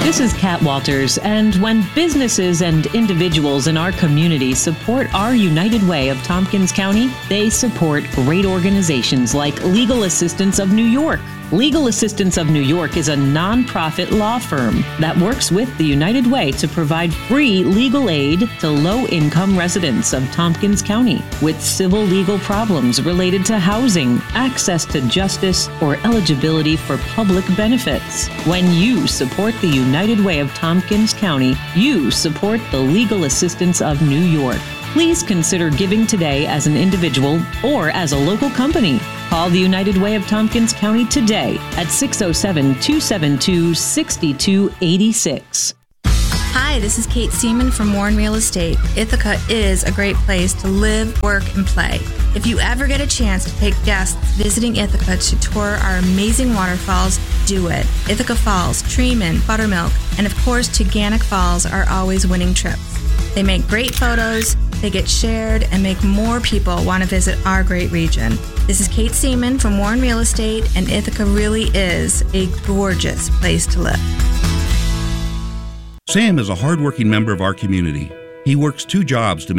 This is Kat Walters, and when businesses and individuals in our community support our United Way of Tompkins County, they support great organizations like Legal Assistance of New York. Legal Assistance of New York is a nonprofit law firm that works with the United Way to provide free legal aid to low-income residents of Tompkins County with civil legal problems related to housing, access to justice, or eligibility for public benefits. When you support the United Way of Tompkins County, you support the Legal Assistance of New York. Please consider giving today as an individual or as a local company. Call the United Way of Tompkins County today at 607-272-6286. Hi, this is Kate Seaman from Warren Real Estate. Ithaca is a great place to live, work, and play. If you ever get a chance to take guests visiting Ithaca to tour our amazing waterfalls, do it. Ithaca Falls, Treeman, Buttermilk, and of course Teganic Falls are always winning trips. They make great photos, they get shared, and make more people want to visit our great region. This is Kate Seaman from Warren Real Estate, and Ithaca really is a gorgeous place to live. Sam is a hardworking member of our community. He works 2 jobs to